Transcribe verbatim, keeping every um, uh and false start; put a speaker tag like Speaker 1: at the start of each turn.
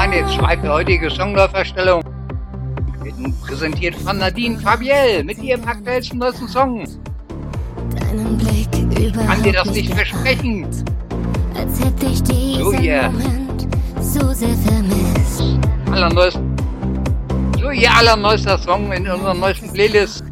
Speaker 1: Und jetzt schreibt die heutige Songläuferstellung. Wird nun präsentiert von Nadine Fabiel mit ihrem aktuellsten neuesten Song.
Speaker 2: Deinen Blick überhaupt
Speaker 1: Kann dir das
Speaker 2: nicht
Speaker 1: nicht versprechen.
Speaker 2: als hätte ich diesen
Speaker 1: So, ihr.
Speaker 2: Moment so sehr vermisst.
Speaker 1: Allerneuest, so ihr allerneuester Song in unserer neuesten Playlist.